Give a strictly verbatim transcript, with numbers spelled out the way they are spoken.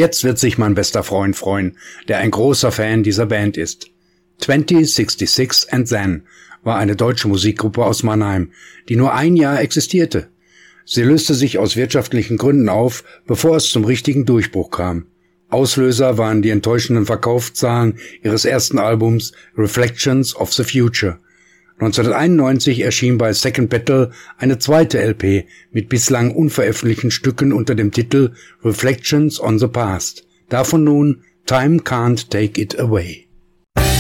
Jetzt wird sich mein bester Freund freuen, der ein großer Fan dieser Band ist. zwanzig sechsundsechzig and Then war eine deutsche Musikgruppe aus Mannheim, die nur ein Jahr existierte. Sie löste sich aus wirtschaftlichen Gründen auf, bevor es zum richtigen Durchbruch kam. Auslöser waren die enttäuschenden Verkaufszahlen ihres ersten Albums Reflections of the Future. neunzehnhunderteinundneunzig erschien bei Second Battle eine zweite L P mit bislang unveröffentlichten Stücken unter dem Titel Reflections on the Past. Davon nun Time Can't Take It Away.